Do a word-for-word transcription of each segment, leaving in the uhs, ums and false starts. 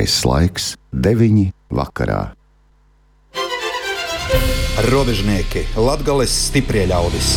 Skaists laiks, deviņi vakarā. Robežnieki, Latgales stiprie ļaudis.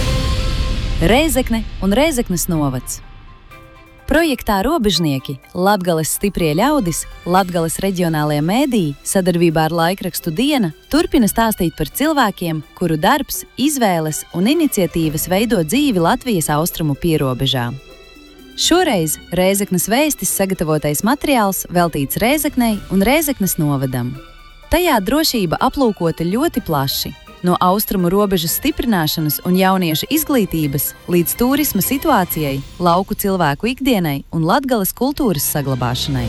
Rēzekne un Rēzeknes novads. Projektā Robežnieki, Latgales stiprie ļaudis, Latgales reģionālie mēdīji sadarbībā ar laikrakstu Diena turpina stāstīt par cilvēkiem, kuru darbs, izvēles un iniciatīvas veido dzīvi Latvijas austrumu pierobežā. Šoreiz Rēzeknes vēstis sagatavotais materiāls veltīts Rēzeknei un Rēzeknes novadam. Tajā drošība aplūkota ļoti plaši, no austrumu robežas stiprināšanas un jauniešu izglītības līdz turisma situācijai, lauku cilvēku ikdienai un Latgales kultūras saglabāšanai.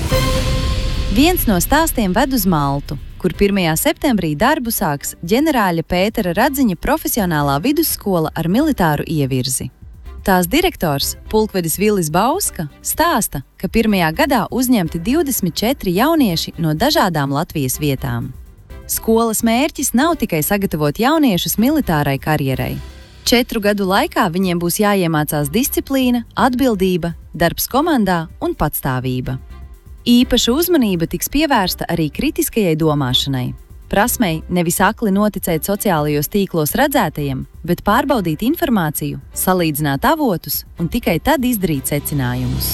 Viens no stāstiem ved uz Maltu, kur pirmajā septembrī darbu sāks ģenerāļa Pētera Radziņa profesionālā vidusskola ar militāru ievirzi. Tās direktors, pulkvedis Vilis Bauska, stāsta, ka pirmajā gadā uzņemti divdesmit četri jaunieši no dažādām Latvijas vietām. Skolas mērķis nav tikai sagatavot jauniešus militārai karjerai. Četru gadu laikā viņiem būs jāiemācās disciplīna, atbildība, darbs komandā un patstāvība. Īpaša uzmanība tiks pievērsta arī kritiskajai domāšanai. Prasmei nevis akli noticēt sociālajos tīklos redzētajiem, bet pārbaudīt informāciju, salīdzināt avotus un tikai tad izdarīt secinājumus.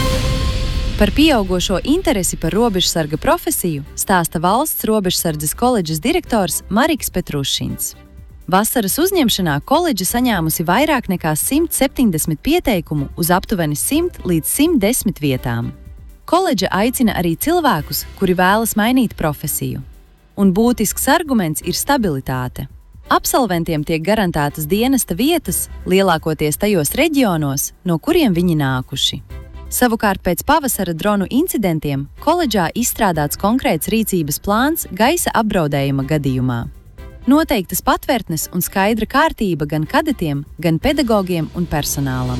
Par pieaugošo interesi par robežsarga profesiju stāsta Valsts robežsardzes koledžas direktors Mariks Petrušins. Vasaras uzņemšanā koledža saņēmusi vairāk nekā simt septiņdesmit pieteikumu uz aptuveni simt līdz simt desmit vietām. Koledža aicina arī cilvēkus, kuri vēlas mainīt profesiju. Un būtisks arguments ir stabilitāte. Absolventiem tiek garantētas dienesta vietas, lielākoties tajos reģionos, no kuriem viņi nākuši. Savukārt pēc pavasara dronu incidentiem koledžā izstrādāts konkrēts rīcības plāns gaisa apdraudējuma gadījumā. Noteiktas patvērtnes un skaidra kārtība gan kadetiem, gan pedagogiem un personālam.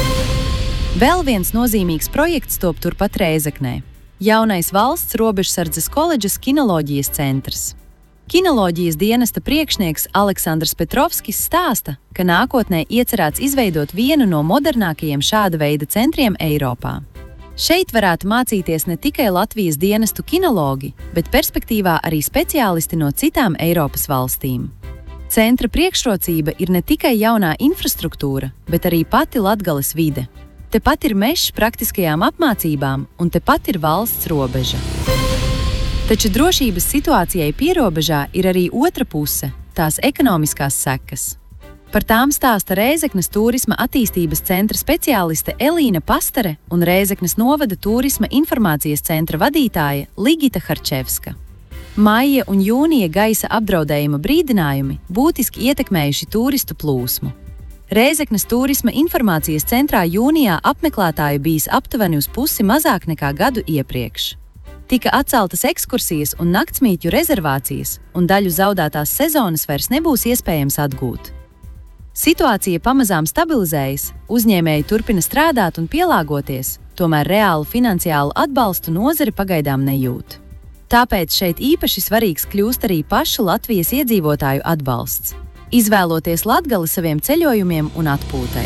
Vēl viens nozīmīgs projekts top turpat Rēzeknē. Jaunais Valsts robežsardzes koledžas kinoloģijas centrs. Kinoloģijas dienesta priekšnieks Aleksandrs Petrovskis stāsta, ka nākotnē iecerēts izveidot vienu no modernākajiem šāda veida centriem Eiropā. Šeit varētu mācīties ne tikai Latvijas dienestu kinologi, bet perspektīvā arī speciālisti no citām Eiropas valstīm. Centra priekšrocība ir ne tikai jaunā infrastruktūra, bet arī pati Latgales vide. Tepat ir mežs praktiskajām apmācībām, un tepat ir valsts robeža. Taču drošības situācijai pierobežā ir arī otra puse – tās ekonomiskās sekas. Par tām stāsta Rēzeknes turisma attīstības centra speciāliste Elīna Pastare un Rēzeknes novada turisma informācijas centra vadītāja Ligita Harčevska. Maija un jūnija gaisa apdraudējuma brīdinājumi būtiski ietekmējuši turistu plūsmu. Rēzeknes turisma informācijas centrā jūnijā apmeklētāju bijis aptuveni uz pusi mazāk nekā gadu iepriekš. Tika atceltas ekskursijas un naktsmītņu rezervācijas, un daļu zaudētās sezonas vairs nebūs iespējams atgūt. Situācija pamazām stabilizējas, uzņēmēji turpina strādāt un pielāgoties, tomēr reālu finansiālu atbalstu nozare pagaidām nejūt. Tāpēc šeit īpaši svarīgs kļūst arī pašu Latvijas iedzīvotāju atbalsts, izvēloties Latgali saviem ceļojumiem un atpūtai.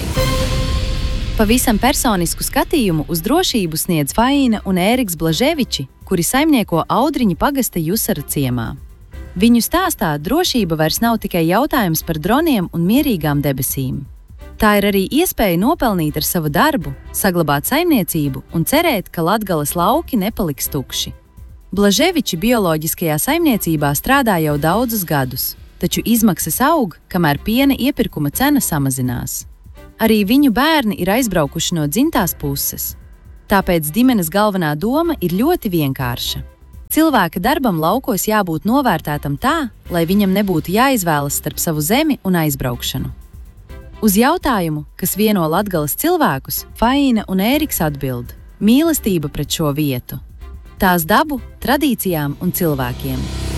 Pavisam personisku skatījumu uz drošību sniedz Faina un Ēriks Blaževiči, kuri saimnieko Audriņa pagasta Jusara ciemā. Viņu stāstā drošība vairs nav tikai jautājums par droniem un mierīgām debesīm. Tā ir arī iespēja nopelnīt ar savu darbu, saglabāt saimniecību un cerēt, ka Latgales lauki nepaliks tukši. Blaževiči bioloģiskajā saimniecībā strādā jau daudzus gadus, taču izmaksas aug, kamēr piena iepirkuma cena samazinās. Arī viņu bērni ir aizbraukuši no dzimtās puses. Tāpēc ģimenes galvenā doma ir ļoti vienkārša. Cilvēka darbam laukos jābūt novērtētam tā, lai viņam nebūtu jāizvēlas starp savu zemi un aizbraukšanu. Uz jautājumu, kas vieno Latgales cilvēkus, Faina un Ēriks atbild – mīlestība pret šo vietu, tās dabu, tradīcijām un cilvēkiem.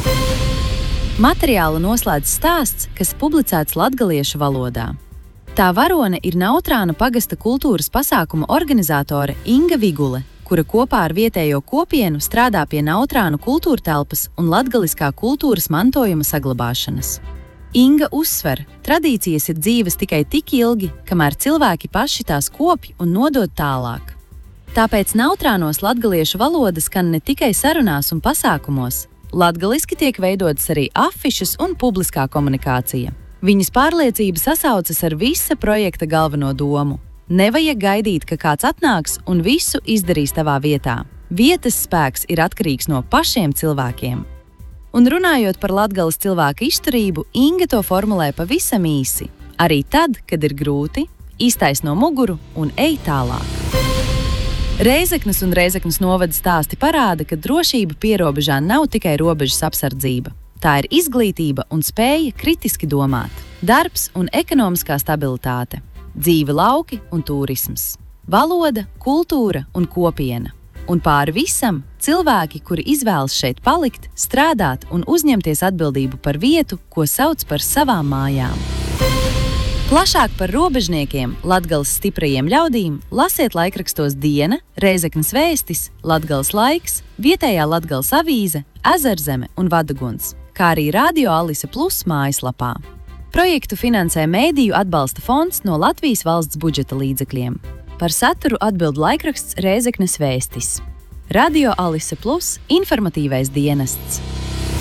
Materiālu noslēdz stāsts, kas publicēts latgaliešu valodā. Tā varone ir Nautrāna pagasta kultūras pasākuma organizatore Inga Vigule, kura kopā ar vietējo kopienu strādā pie Nautrānu kultūrtelpas un latgaliskā kultūras mantojuma saglabāšanas. Inga uzsver, tradīcijas ir dzīves tikai tik ilgi, kamēr cilvēki paši tās kopj un nodod tālāk. Tāpēc nautrānos latgaliešu valoda skan ne tikai sarunās un pasākumos. Latgaliski tiek veidotas arī afišas un publiskā komunikācija. Viņas pārliecība sasaucas ar visa projekta galveno domu. Nevajag gaidīt, ka kāds atnāks un visu izdarīs tavā vietā. Vietas spēks ir atkarīgs no pašiem cilvēkiem. Un runājot par Latgales cilvēku izturību, Inga to formulē pavisam īsi. Arī tad, kad ir grūti, iztaisno muguru un ej tālāk. Reizeknes un Reizeknes novada stāsti parāda, ka drošība pierobežā nav tikai robežas apsardzība. Tā ir izglītība un spēja kritiski domāt, darbs un ekonomiskā stabilitāte, dzīve lauki un turisms, valoda, kultūra un kopiena. Un pāri visam cilvēki, kuri izvēlas šeit palikt, strādāt un uzņemties atbildību par vietu, ko sauc par savām mājām. Plašāk par robežniekiem, Latgales stiprajiem ļaudīm, lasiet laikrakstos Diena, Reizeknes vēstis, Latgales laiks, vietējā Latgales avīze, Ezerzeme un Vadaguns, kā arī Radio Alise Plus mājaslapā. Projektu finansē Mēdīju atbalsta fonds no Latvijas valsts budžeta līdzekļiem. Par saturu atbild laikraksts Reizeknes vēstis. Radio Alise Plus informatīvais dienests.